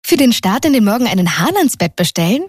Für den Start in den Morgen einen Hahn ans Bett bestellen?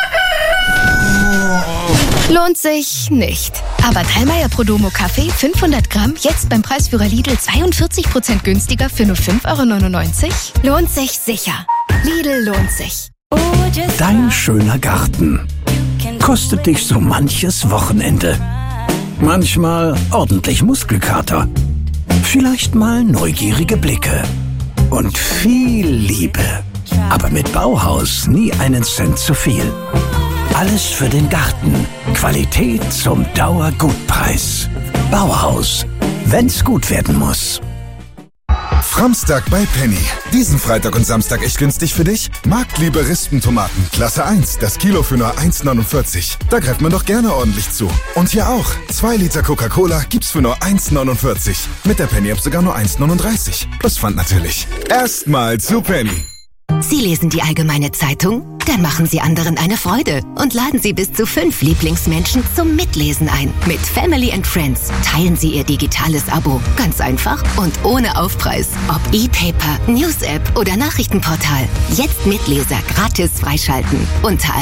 Lohnt sich nicht. Aber Dallmayr Prodomo Kaffee 500 Gramm jetzt beim Preisführer Lidl 42% günstiger für nur 5,99 €? Lohnt sich sicher. Lidl lohnt sich. Dein schöner Garten kostet dich so manches Wochenende. Manchmal ordentlich Muskelkater. Vielleicht mal neugierige Blicke. Und viel Liebe. Aber mit Bauhaus nie einen Cent zu viel. Alles für den Garten. Qualität zum Dauergutpreis. Bauhaus. Wenn's gut werden muss. Framstag bei Penny. Diesen Freitag und Samstag echt günstig für dich? Marktliebe Rispentomaten, Klasse 1, das Kilo für nur 1,49. Da greift man doch gerne ordentlich zu. Und hier auch. 2 Liter Coca-Cola gibt's für nur 1,49. Mit der Penny-App sogar nur 1,39. Plus Pfand natürlich. Erstmal zu Penny. Sie lesen die Allgemeine Zeitung? Dann machen Sie anderen eine Freude und laden Sie bis zu 5 Lieblingsmenschen zum Mitlesen ein. Mit Family and Friends teilen Sie Ihr digitales Abo. Ganz einfach und ohne Aufpreis. Ob E-Paper, News-App oder Nachrichtenportal. Jetzt Mitleser gratis freischalten. Unter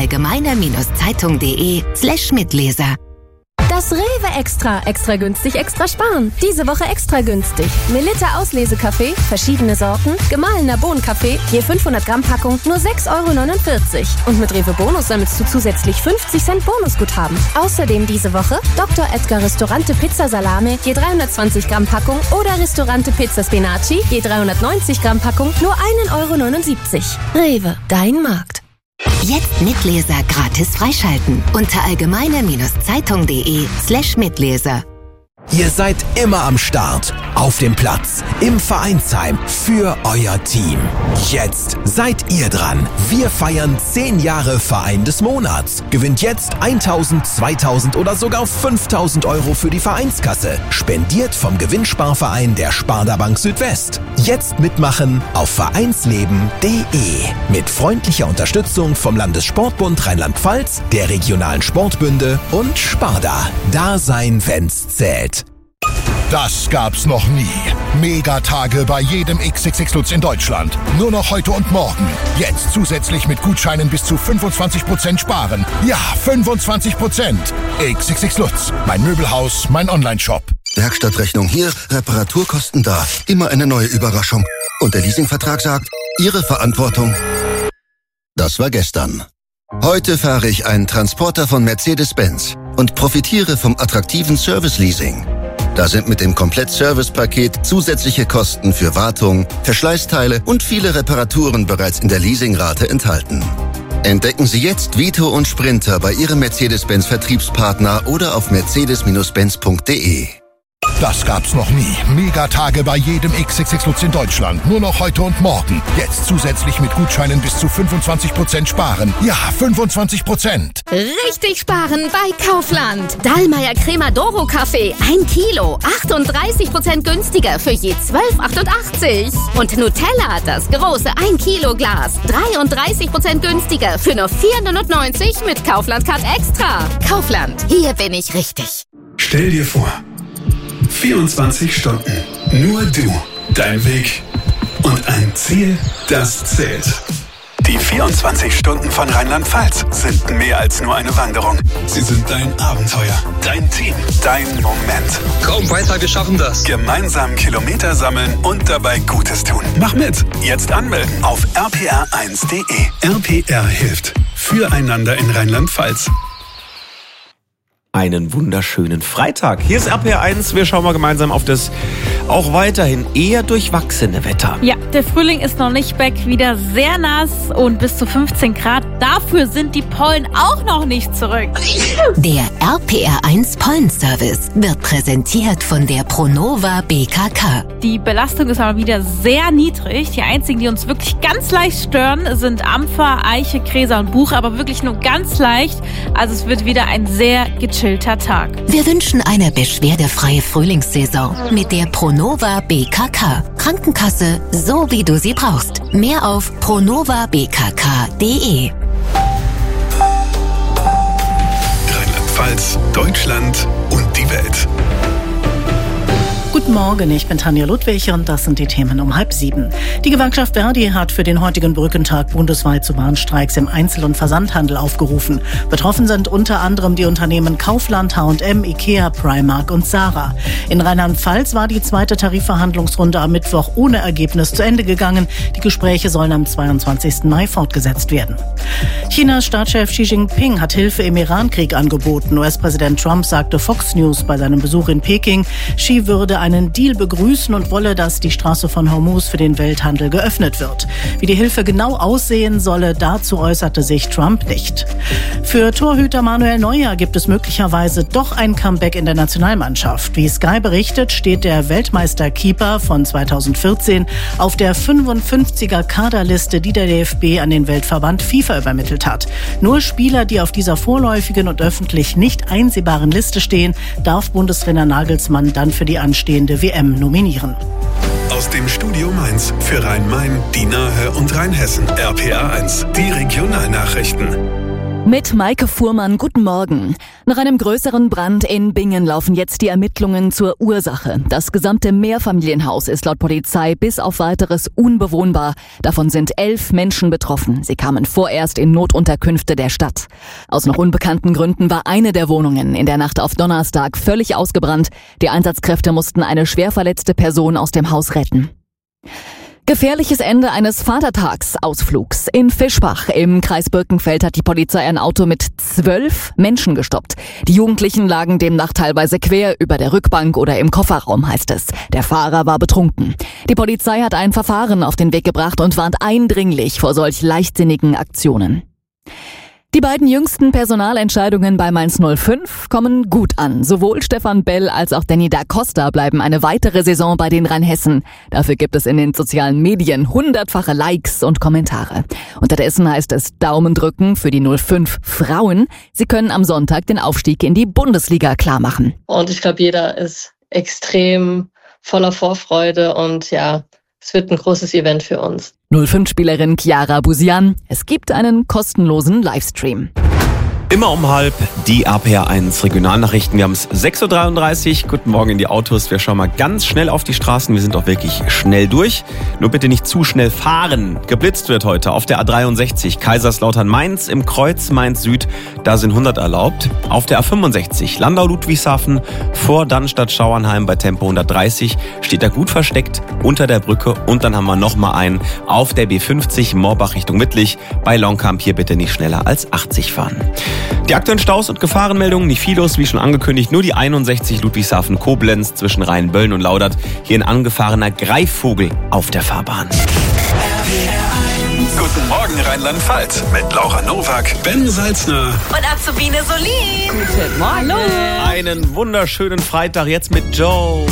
allgemeine-zeitung.de/Mitleser. Das Rewe Extra. Extra günstig, extra sparen. Diese Woche extra günstig. Melitta Auslesekaffee, verschiedene Sorten, gemahlener Bohnenkaffee, je 500 Gramm Packung, nur 6,49 €. Und mit Rewe Bonus sammelst du zusätzlich 50 Cent Bonusguthaben. Außerdem diese Woche Dr. Edgar Ristorante Pizza Salame, je 320 Gramm Packung oder Ristorante Pizza Spinaci, je 390 Gramm Packung, nur 1,79 €. Rewe, dein Markt. Jetzt Mitleser gratis freischalten. Unter allgemeine-zeitung.de/Mitleser. Ihr seid immer am Start, auf dem Platz, im Vereinsheim, für euer Team. Jetzt seid ihr dran. Wir feiern 10 Jahre Verein des Monats. Gewinnt jetzt 1.000, 2.000 oder sogar 5.000 € für die Vereinskasse. Spendiert vom Gewinnsparverein der Sparda Bank Südwest. Jetzt mitmachen auf vereinsleben.de. Mit freundlicher Unterstützung vom Landessportbund Rheinland-Pfalz, der regionalen Sportbünde und Sparda. Da sein, wenn's zählt. Das gab's noch nie. Megatage bei jedem XXX Lutz in Deutschland. Nur noch heute und morgen. Jetzt zusätzlich mit Gutscheinen bis zu 25% sparen. Ja, 25%. XXX Lutz. Mein Möbelhaus, mein Onlineshop. Werkstattrechnung hier, Reparaturkosten da. Immer eine neue Überraschung. Und der Leasingvertrag sagt, Ihre Verantwortung. Das war gestern. Heute fahre ich einen Transporter von Mercedes-Benz und profitiere vom attraktiven Service-Leasing. Da sind mit dem Komplett-Service-Paket zusätzliche Kosten für Wartung, Verschleißteile und viele Reparaturen bereits in der Leasingrate enthalten. Entdecken Sie jetzt Vito und Sprinter bei Ihrem Mercedes-Benz-Vertriebspartner oder auf mercedes-benz.de. Das gab's noch nie. Megatage bei jedem XXX Lutz in Deutschland. Nur noch heute und morgen. Jetzt zusätzlich mit Gutscheinen bis zu 25% sparen. Ja, 25%. Richtig sparen bei Kaufland. Dallmayr Cremadoro Kaffee, 1 Kilo, 38% günstiger für je 12,88 €. Und Nutella, das große 1 Kilo Glas, 33% günstiger für nur 4,99 € mit Kaufland Card Extra. Kaufland, hier bin ich richtig. Stell dir vor, 24 Stunden, nur du, dein Weg und ein Ziel, das zählt. Die 24 Stunden von Rheinland-Pfalz sind mehr als nur eine Wanderung. Sie sind dein Abenteuer, dein Team, dein Moment. Komm weiter, wir schaffen das. Gemeinsam Kilometer sammeln und dabei Gutes tun. Mach mit. Jetzt anmelden auf rpr1.de. RPR hilft. Füreinander in Rheinland-Pfalz. Einen wunderschönen Freitag. Hier ist RPR1. Wir schauen mal gemeinsam auf das auch weiterhin eher durchwachsene Wetter. Ja, der Frühling ist noch nicht back. Wieder sehr nass und bis zu 15 Grad. Dafür sind die Pollen auch noch nicht zurück. Der RPR1 Pollenservice wird präsentiert von der Pronova BKK. Die Belastung ist aber wieder sehr niedrig. Die einzigen, die uns wirklich ganz leicht stören, sind Ampfer, Eiche, Gräser und Buche, aber wirklich nur ganz leicht. Also es wird wieder ein sehr gechillter Tag. Wir wünschen eine beschwerdefreie Frühlingssaison mit der Pronova BKK. Krankenkasse, so wie du sie brauchst. Mehr auf pronovabkk.de. Rheinland-Pfalz, Deutschland und die Welt. Guten Guten Morgen, ich bin Tanja Ludwig und das sind die Themen um 6:30. Die Gewerkschaft Verdi hat für den heutigen Brückentag bundesweit zu Warnstreiks im Einzel- und Versandhandel aufgerufen. Betroffen sind unter anderem die Unternehmen Kaufland, H&M, Ikea, Primark und Zara. In Rheinland-Pfalz war die zweite Tarifverhandlungsrunde am Mittwoch ohne Ergebnis zu Ende gegangen. Die Gespräche sollen am 22. Mai fortgesetzt werden. Chinas Staatschef Xi Jinping hat Hilfe im Iran-Krieg angeboten. US-Präsident Trump sagte Fox News bei seinem Besuch in Peking, Xi würde einen Deal begrüßen und wolle, dass die Straße von Hormuz für den Welthandel geöffnet wird. Wie die Hilfe genau aussehen solle, dazu äußerte sich Trump nicht. Für Torhüter Manuel Neuer gibt es möglicherweise doch ein Comeback in der Nationalmannschaft. Wie Sky berichtet, steht der Weltmeister-Keeper von 2014 auf der 55er Kaderliste, die der DFB an den Weltverband FIFA übermittelt hat. Nur Spieler, die auf dieser vorläufigen und öffentlich nicht einsehbaren Liste stehen, darf Bundestrainer Nagelsmann dann für die anstehende WM nominieren. Aus dem Studio Mainz für Rhein-Main, die Nahe und Rheinhessen. RPA1, die Regionalnachrichten. Mit Maike Fuhrmann, guten Morgen. Nach einem größeren Brand in Bingen laufen jetzt die Ermittlungen zur Ursache. Das gesamte Mehrfamilienhaus ist laut Polizei bis auf weiteres unbewohnbar. Davon sind 11 Menschen betroffen. Sie kamen vorerst in Notunterkünfte der Stadt. Aus noch unbekannten Gründen war eine der Wohnungen in der Nacht auf Donnerstag völlig ausgebrannt. Die Einsatzkräfte mussten eine schwer verletzte Person aus dem Haus retten. Gefährliches Ende eines Vatertagsausflugs. In Fischbach im Kreis Birkenfeld hat die Polizei ein Auto mit 12 Menschen gestoppt. Die Jugendlichen lagen demnach teilweise quer über der Rückbank oder im Kofferraum, heißt es. Der Fahrer war betrunken. Die Polizei hat ein Verfahren auf den Weg gebracht und warnt eindringlich vor solch leichtsinnigen Aktionen. Die beiden jüngsten Personalentscheidungen bei Mainz 05 kommen gut an. Sowohl Stefan Bell als auch Danny da Costa bleiben eine weitere Saison bei den Rheinhessen. Dafür gibt es in den sozialen Medien 100-fache Likes und Kommentare. Unterdessen heißt es Daumen drücken für die 05 Frauen. Sie können am Sonntag den Aufstieg in die Bundesliga klarmachen. Und ich glaube, jeder ist extrem voller Vorfreude und ja, es wird ein großes Event für uns. 05-Spielerin Chiara Busian. Es gibt einen kostenlosen Livestream. Immer um 6:30 die RPA1 Regionalnachrichten. Wir haben es 6:33 Uhr. Guten Morgen in die Autos. Wir schauen mal ganz schnell auf die Straßen. Wir sind auch wirklich schnell durch. Nur bitte nicht zu schnell fahren. Geblitzt wird heute auf der A63 Kaiserslautern-Mainz im Kreuz Mainz-Süd. Da sind 100 erlaubt. Auf der A65 Landau-Ludwigshafen vor Dannstatt-Schauernheim bei Tempo 130 steht er gut versteckt unter der Brücke. Und dann haben wir nochmal einen auf der B50 Morbach Richtung Mittlich. Bei Longkamp hier bitte nicht schneller als 80 fahren. Die aktuellen Staus und Gefahrenmeldungen, nicht viel los, wie schon angekündigt, nur die 61 Ludwigshafen-Koblenz zwischen Rheinböllen und Laudert. Hier ein angefahrener Greifvogel auf der Fahrbahn. Guten Morgen Rheinland-Pfalz mit Laura Nowak, Ben Salzner und Azubine Solin. Guten Morgen. Hallo. Einen wunderschönen Freitag jetzt mit Joe.